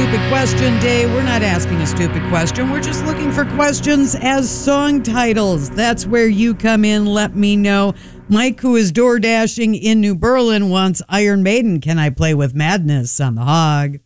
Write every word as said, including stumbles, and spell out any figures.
Stupid Question Day. We're not asking a stupid question. We're just looking for questions as song titles. That's where you come in. Let me know. Mike, who is door dashing in New Berlin, wants Iron Maiden. Can I play with Madness on the Hog?